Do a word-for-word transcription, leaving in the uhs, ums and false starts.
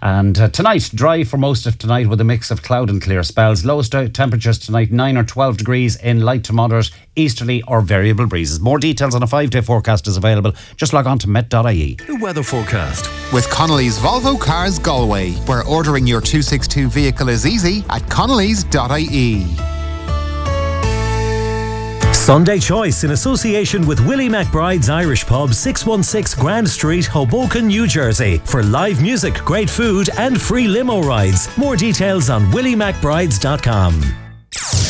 And uh, tonight, dry for most of tonight with a mix of cloud and clear spells. Lowest temperatures tonight, nine or twelve degrees in light to moderate, easterly or variable breezes. More details on a five-day forecast is available. Just log on to met dot I E. The weather forecast. With Connolly's Volvo Cars Galway, where ordering your two sixty-two vehicle is easy at connellys dot I E. Sunday Choice in association with Willie McBride's Irish Pub, six one six Grand Street, Hoboken, New Jersey. For live music, great food and free limo rides. More details on willie mcbrides dot com.